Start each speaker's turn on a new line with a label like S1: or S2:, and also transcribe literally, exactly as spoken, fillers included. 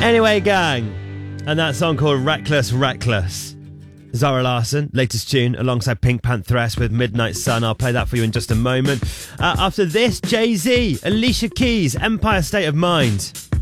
S1: Anyway, gang, and that song called Reckless Reckless. Zara Larsson, latest tune alongside Pink Pantheress with Midnight Sun. I'll play that for you in just a moment. Uh, after this, Jay-Z, Alicia Keys, Empire State of Mind.